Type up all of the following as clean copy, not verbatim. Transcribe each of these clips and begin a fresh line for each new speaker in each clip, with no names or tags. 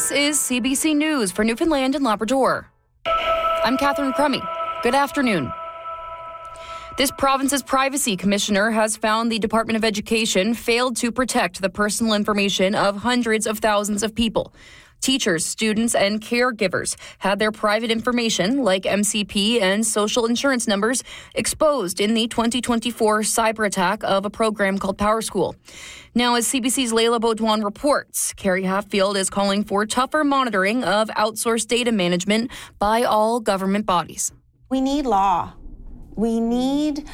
This is CBC News for Newfoundland and Labrador. I'm Catherine Crummy. Good afternoon. This province's privacy commissioner has found the Department of Education failed to protect the personal information of hundreds of thousands of people. Teachers, students, and caregivers had their private information, like MCP and social insurance numbers, exposed in the 2024 cyber attack of a program called PowerSchool. Now, as CBC's Leila Baudouin reports, Carrie Hatfield is calling for tougher monitoring of outsourced data management by all government bodies.
We need law. We need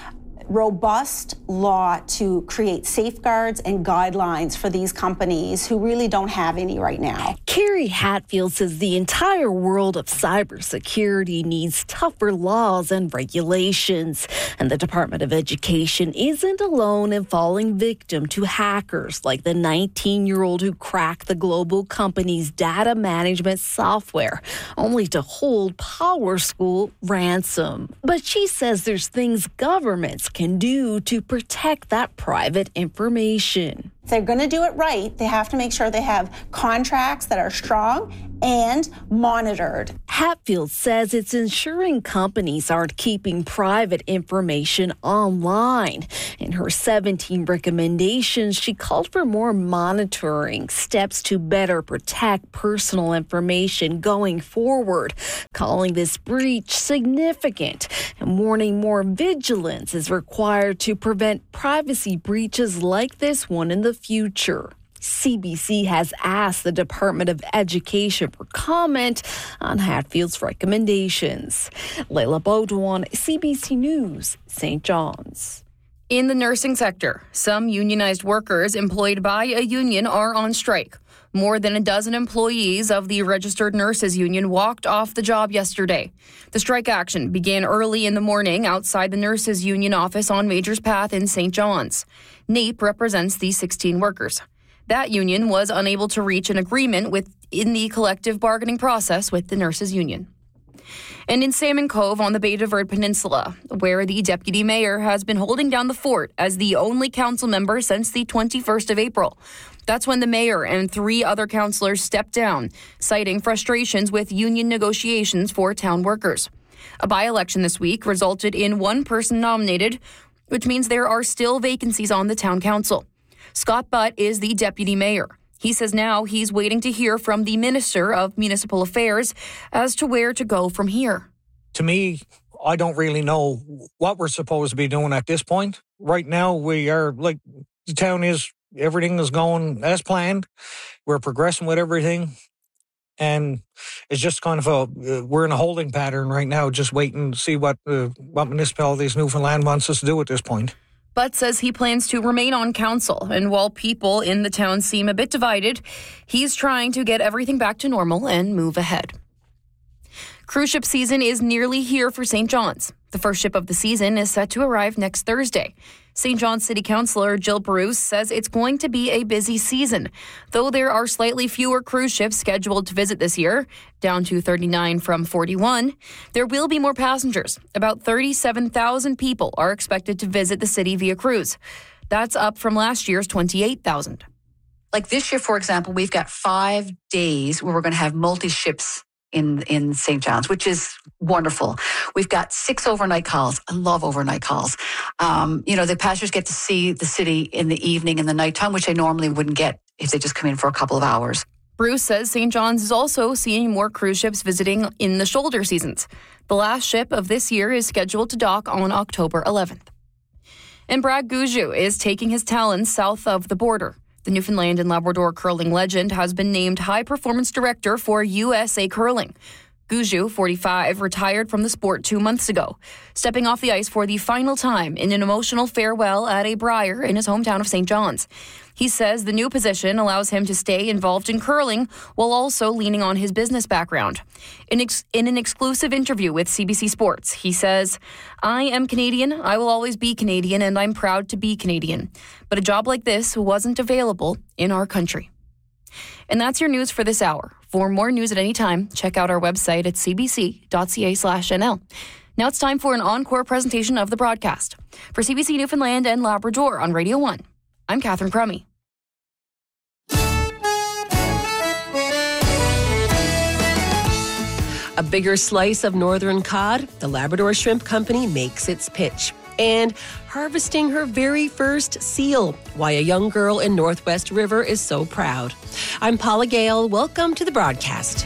robust law to create safeguards and guidelines for these companies who really don't have any right now.
Carrie Hatfield says the entire world of cybersecurity needs tougher laws and regulations. And the Department of Education isn't alone in falling victim to hackers like the 19-year-old who cracked the global company's data management software, only to hold PowerSchool ransom. But she says there's things governments can do to protect that private information.
If they're going to do it right, they have to make sure they have contracts that are strong and monitored.
Hatfield says it's ensuring companies aren't keeping private information online. In her 17 recommendations, she called for more monitoring, steps to better protect personal information going forward, calling this breach significant and warning more vigilance is required to prevent privacy breaches like this one in the future. CBC has asked the Department of Education for comment on Hatfield's recommendations. Leila Baudouin, CBC News, St. John's.
In the nursing sector, some unionized workers employed by a union are on strike. More than a dozen employees of the Registered Nurses Union walked off the job yesterday. The strike action began early in the morning outside the Nurses Union office on Majors Path in St. John's. NAPE represents the 16 workers. That union was unable to reach an agreement in the collective bargaining process with the Nurses Union. And in Salmon Cove on the Bay de Verde Peninsula, where the deputy mayor has been holding down the fort as the only council member since the 21st of April. That's when the mayor and 3 other councillors stepped down, citing frustrations with union negotiations for town workers. A by-election this week resulted in one person nominated, which means there are still vacancies on the town council. Scott Butt is the deputy mayor. He says now he's waiting to hear from the Minister of Municipal Affairs as to where to go from here.
To me, I don't really know what we're supposed to be doing at this point. Right now, we are like the town is, everything is going as planned. We're progressing with everything. And it's just kind of we're in a holding pattern right now, just waiting to see what municipalities Newfoundland wants us to do at this point.
Butt says he plans to remain on council, and while people in the town seem a bit divided, he's trying to get everything back to normal and move ahead. Cruise ship season is nearly here for St. John's. The first ship of the season is set to arrive next Thursday. St. John's City Councillor Jill Bruce says it's going to be a busy season. Though there are slightly fewer cruise ships scheduled to visit this year, down to 39 from 41, there will be more passengers. About 37,000 people are expected to visit the city via cruise. That's up from last year's 28,000.
Like this year, for example, we've got 5 days where we're going to have multi-ships in St. John's, which is wonderful. We've got 6 overnight calls. I love overnight calls. The passengers get to see the city in the evening and the nighttime, which they normally wouldn't get if they just come in for a couple of hours.
Bruce says St. John's is also seeing more cruise ships visiting in the shoulder seasons. The last ship of this year is scheduled to dock on October 11th. And Brad Gushue is taking his talents south of the border. The Newfoundland and Labrador curling legend has been named High Performance Director for USA Curling. Gushue, 45, retired from the sport 2 months ago, stepping off the ice for the final time in an emotional farewell at a Briar in his hometown of St. John's. He says the new position allows him to stay involved in curling while also leaning on his business background. In an exclusive interview with CBC Sports, he says, "I am Canadian, I will always be Canadian, and I'm proud to be Canadian. But a job like this wasn't available in our country." And that's your news for this hour. For more news at any time, check out our website at cbc.ca/NL. Now it's time for an encore presentation of the broadcast. For CBC Newfoundland and Labrador on Radio 1, I'm Catherine Crummy.
A bigger slice of northern cod, the Labrador Shrimp Company makes its pitch. And harvesting her very first seal, why a young girl in Northwest River is so proud. I'm Paula Gale. Welcome to the broadcast.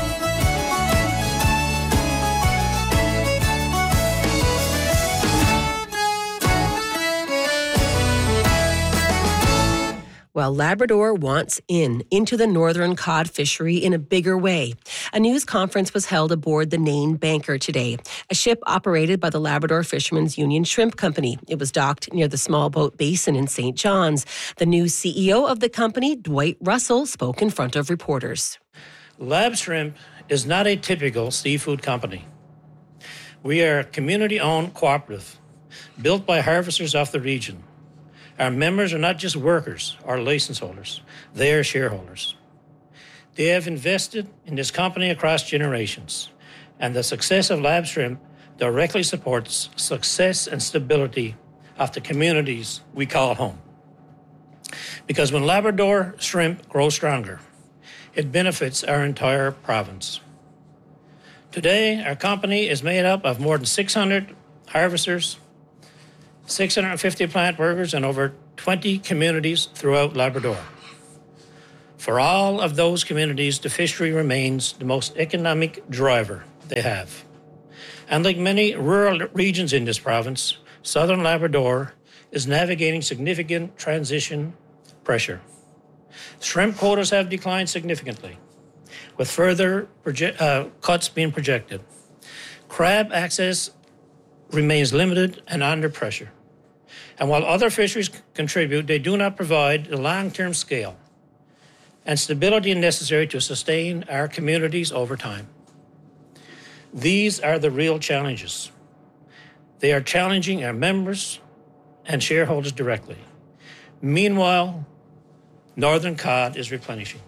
Well, Labrador wants into the northern cod fishery in a bigger way. A news conference was held aboard the Nain Banker today, a ship operated by the Labrador Fishermen's Union Shrimp Company. It was docked near the Small Boat Basin in St. John's. The new CEO of the company, Dwight Russell, spoke in front of reporters.
Lab Shrimp is not a typical seafood company. We are a community-owned cooperative built by harvesters of the region. Our members are not just workers or license holders, they are shareholders. They have invested in this company across generations, and the success of Lab Shrimp directly supports success and stability of the communities we call home. Because when Labrador shrimp grows stronger, it benefits our entire province. Today, our company is made up of more than 600 harvesters, 650 plant workers, and over 20 communities throughout Labrador. For all of those communities, the fishery remains the most economic driver they have. And like many rural regions in this province, southern Labrador is navigating significant transition pressure. Shrimp quotas have declined significantly, with further cuts being projected. Crab access remains limited and under pressure. And while other fisheries contribute, they do not provide the long-term scale and stability necessary to sustain our communities over time. These are the real challenges. They are challenging our members and shareholders directly. Meanwhile, northern cod is replenishing.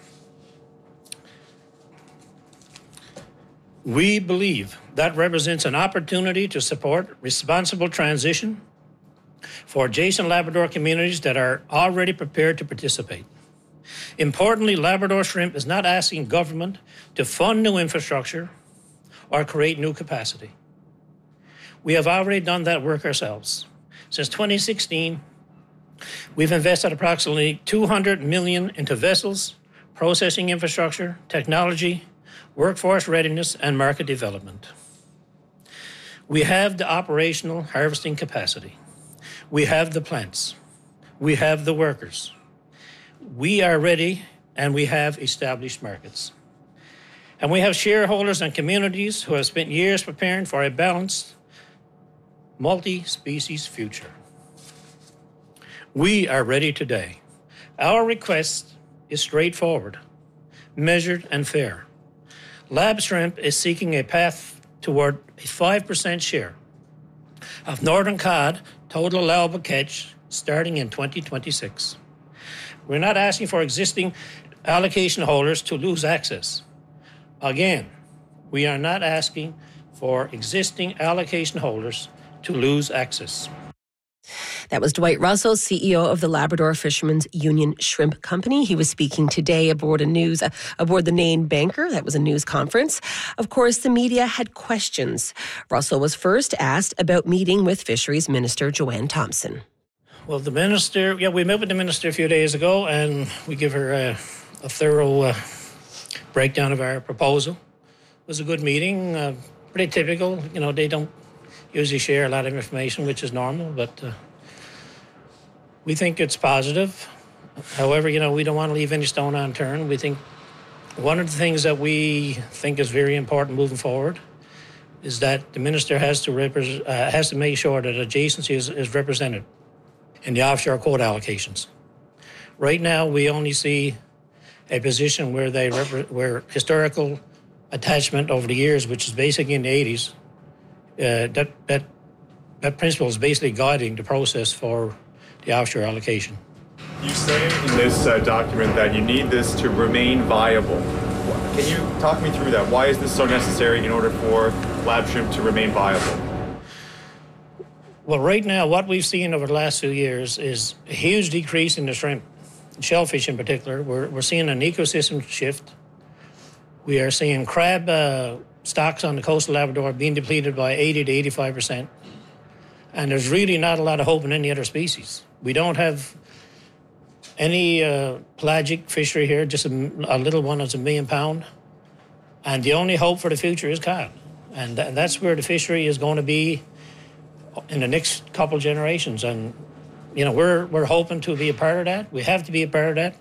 We believe that represents an opportunity to support responsible transition for adjacent Labrador communities that are already prepared to participate. Importantly, Labrador Shrimp is not asking government to fund new infrastructure or create new capacity. We have already done that work ourselves. Since 2016, we've invested approximately $200 million into vessels, processing infrastructure, technology, workforce readiness, and market development. We have the operational harvesting capacity. We have the plants. We have the workers. We are ready, and we have established markets. And we have shareholders and communities who have spent years preparing for a balanced, multi-species future. We are ready today. Our request is straightforward, measured, and fair. Lab Shrimp is seeking a path toward a 5% share of northern cod total allowable catch starting in 2026. We're not asking for existing allocation holders to lose access. Again, we are not asking for existing allocation holders to lose access.
That was Dwight Russell, CEO of the Labrador Fishermen's Union Shrimp Company. He was speaking today aboard the Nain Banker. That was a news conference. Of course, the media had questions. Russell was first asked about meeting with Fisheries Minister Joanne Thompson.
Well, we met with the minister a few days ago, and we give her a thorough breakdown of our proposal. It was a good meeting, pretty typical. They don't usually share a lot of information, which is normal, but we think it's positive. However, we don't want to leave any stone unturned. We think one of the things that we think is very important moving forward is that the minister has to make sure that adjacency is represented in the offshore quota allocations. Right now, we only see a position where historical attachment over the years, which is basically in the 80s, that principle is basically guiding the process for the offshore allocation.
You say in this document that you need this to remain viable. Can you talk me through that? Why is this so necessary in order for Lab Shrimp to remain viable?
Well, right now, what we've seen over the last few years is a huge decrease in the shrimp, shellfish in particular. We're seeing an ecosystem shift. We are seeing crab stocks on the coast of Labrador being depleted by 80 to 85%. And there's really not a lot of hope in any other species. We don't have any pelagic fishery here, just a little one that's £1 million. And the only hope for the future is cod. And that's where the fishery is going to be in the next couple of generations. And, you know, we're hoping to be a part of that. We have to be a part of that.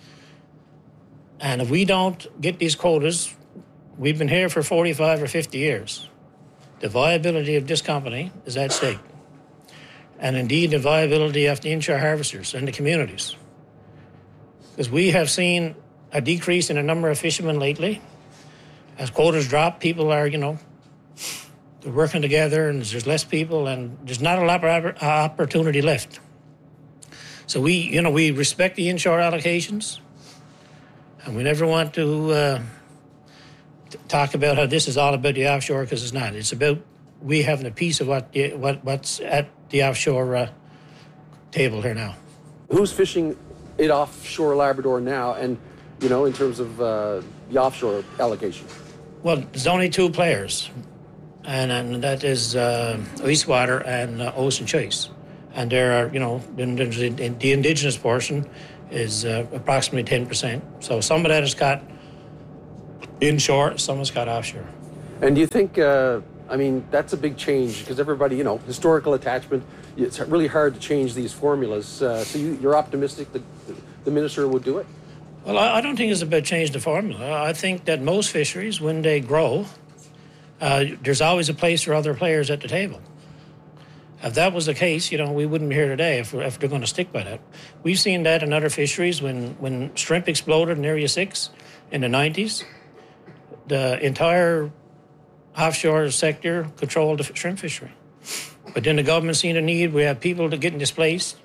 And if we don't get these quotas, we've been here for 45 or 50 years. The viability of this company is at stake. And indeed, the viability of the inshore harvesters and the communities. Because we have seen a decrease in the number of fishermen lately. As quotas drop, people are, you know, they're working together and there's less people and there's not a lot of opportunity left. So we respect the inshore allocations and we never want to talk about how this is all about the offshore, because it's not. It's about we having a piece of what's at the offshore table here now.
Who's fishing it offshore Labrador now and, you know, in terms of the offshore allocation?
Well, there's only two players, and that is Eastwater and Ocean Chase. And there are, you know, the indigenous portion is approximately 10%. So some of that is caught inshore, some is caught offshore. And
do you think, I mean, that's a big change because everybody, you know, historical attachment, it's really hard to change these formulas. So you're optimistic that the minister would do it?
Well, I don't think it's about changing the formula. I think that most fisheries, when they grow, there's always a place for other players at the table. If that was the case, you know, we wouldn't be here today if they're going to stick by that. We've seen that in other fisheries when shrimp exploded in Area 6 in the 90s. The entire offshore sector controlled the shrimp fishery. But then the government seen a need. We have people that getting displaced,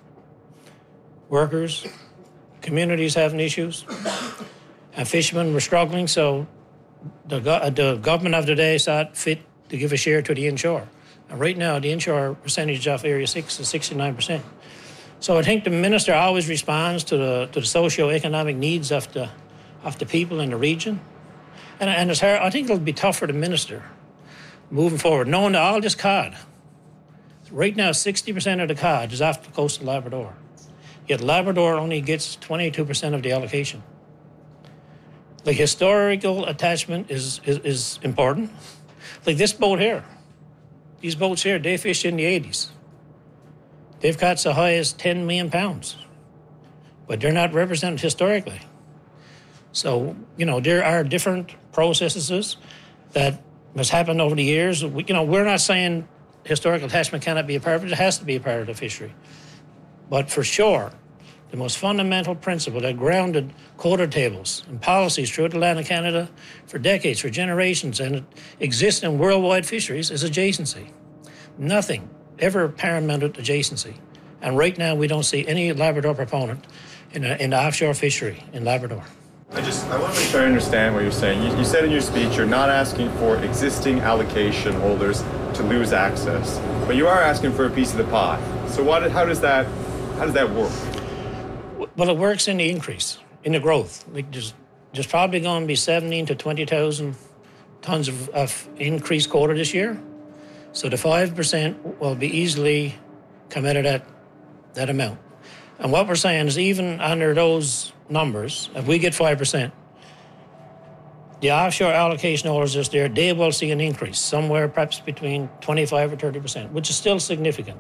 workers, communities having issues, and fishermen were struggling. So the government of the day saw it fit to give a share to the inshore. And right now, the inshore percentage of Area 6 is 69%. So I think the minister always responds to the socio-economic needs of the people in the region. And it's hard. I think it'll be tough for the minister moving forward, knowing that all this cod, right now 60% of the cod is off the coast of Labrador. Yet Labrador only gets 22% of the allocation. Like, historical attachment is important. Like this boat here. These boats here, they fished in the 80s. They've caught as high as 10 million pounds. But they're not represented historically. So, you know, there are different processes that has happened over the years. We're not saying historical attachment cannot be a part of it. It has to be a part of the fishery. But for sure, the most fundamental principle that grounded quota tables and policies throughout the land of Canada for decades, for generations, and it exists in worldwide fisheries is adjacency. Nothing ever paramounted adjacency. And right now, we don't see any Labrador proponent in the offshore fishery in Labrador.
I want to make sure I understand what you're saying. You said in your speech you're not asking for existing allocation holders to lose access, but you are asking for a piece of the pie. So how does that work?
Well, it works in the increase, in the growth. Like there's probably going to be 17 to 20,000 tons of increased quota this year. So the 5% will be easily come out of that amount. And what we're saying is even under those numbers, if we get 5%, the offshore allocation holders this year, they will see an increase, somewhere perhaps between 25 or 30%, which is still significant.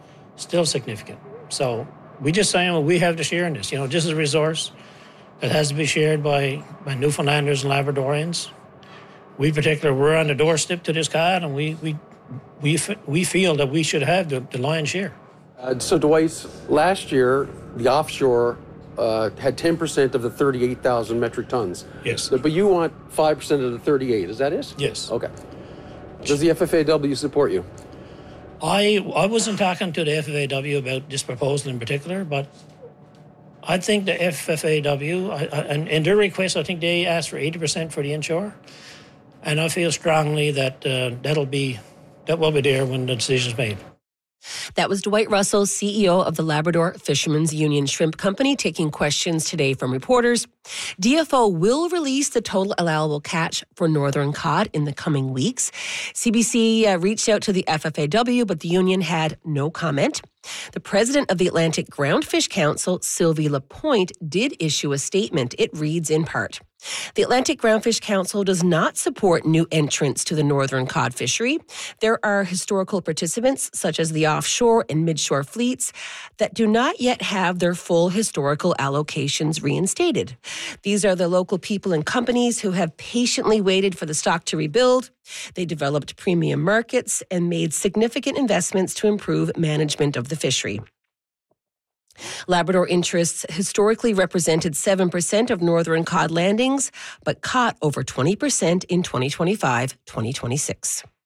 So we just saying, well, we have to share in this. You know, this is a resource that has to be shared by Newfoundlanders and Labradorians. We particularly, we're on the doorstep to this cod, and we feel that we should have the lion's share.
So Dwight, last year, the offshore had 10% of the 38,000 metric tons.
Yes.
But you want 5% of the 38, is that it?
Yes.
Okay. Does the FFAW support you?
I wasn't talking to the FFAW about this proposal in particular, but I think the FFAW, and in their request, I think they asked for 80% for the inshore. And I feel strongly that that will be there when the decision's made.
That was Dwight Russell, CEO of the Labrador Fishermen's Union Shrimp Company, taking questions today from reporters. DFO will release the total allowable catch for northern cod in the coming weeks. CBC reached out to the FFAW, but the union had no comment. The president of the Atlantic Groundfish Council, Sylvie Lapointe, did issue a statement. It reads in part, "The Atlantic Groundfish Council does not support new entrants to the northern cod fishery. There are historical participants, such as the offshore and midshore fleets, that do not yet have their full historical allocations reinstated. These are the local people and companies who have patiently waited for the stock to rebuild. They developed premium markets and made significant investments to improve management of the fishery." Labrador interests historically represented 7% of northern cod landings, but caught over 20% in 2025-2026.